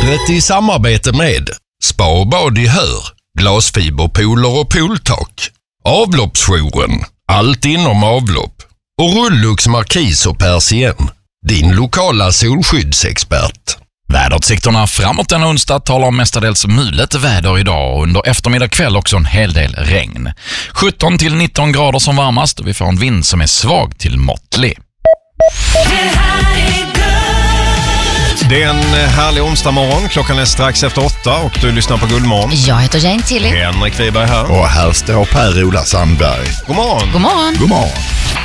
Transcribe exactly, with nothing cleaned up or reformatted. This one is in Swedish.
Vädret i samarbete med Spa och bad i Hör, glasfiberpooler och pooltak, Avloppsjouren, allt inom avlopp och Rullux Markis och Persien, din lokala solskyddsexpert. Väderutsikterna framåt denna onsdag talar om mestadels mulet väder idag och under eftermiddag kväll också en hel del regn. sjutton till nitton grader som varmast och vi får en vind som är svag till måttlig. Det är en härlig onsdag morgon. Klockan är strax efter åtta och du lyssnar på Guldmorgon. Jag heter Jane Tilly. Henrik Wiberg här. Och här står Per-Ola Sandberg. God morgon. God morgon. God morgon.